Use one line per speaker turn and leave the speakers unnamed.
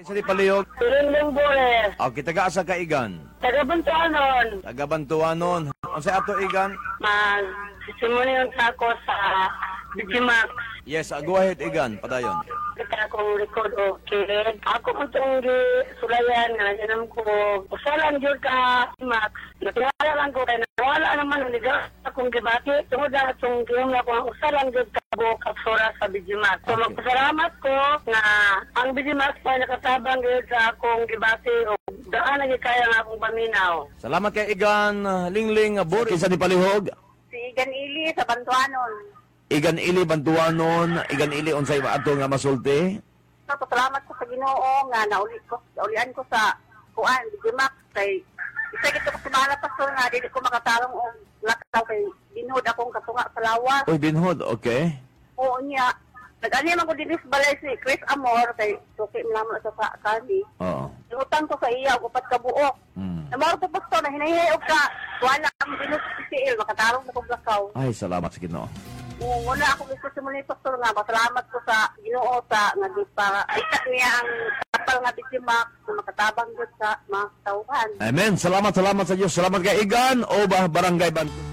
Kinsa ni palihog?
Piling Bores.
Okay, taga-asa ka igan?
Taga-Bantuanon.
Taga-Bantuanon. Ang sa ato igan?
Simunin ako sa Digimax.
Yes, go ahead igan, padayon.
Kita akong record o kid. Ako mo itong sulayan nga, ganun ko, usalan yun ka, Max. Natingala lang ko, kaya nawala naman, naligaw akong gibati. Tungod na itong giyong ako, usalan yun ka, buong kapsura sa Digimax. So, magpasalamat ko na ang Digimax pa nakatabang yun sa akong gibati o daan na kaya nga akong paminaw.
Salamat kay igan, Lingling Boris. Kinsa ni palihog?
Si Igan Ili sa Bantuanon.
Igan Ili Bantuanon, Igan Ili unsay ato nga masulti?
Salamat ko sa Ginoo nga naulian ko sa kuan Digimax kay isa gito ko sumala pastor nga dili ko makatarong og lakaw kay binhod akong katunga sa lawas.
Oy, binhod, okay.
Oo niya. Nag-ani man ko dinhi sa balay si Chris Amor kay suki mo sa kani.
Oo.
Utang ko sa iya og upat ka buok. Namor ko pastor na hinahihay og ka wala ang binhod si CL makatarong mo kog lakaw.
Ay, salamat sa Ginoo.
Wala ako gusto simulan pastor nga masalamat ko sa Ginoo sa nga ita niya ang kapal nga Digimax na makatabang gud sa mga tauhan.
Amen. Salamat sa Diyos. Salamat kay igan o ba barangay Bantuanon.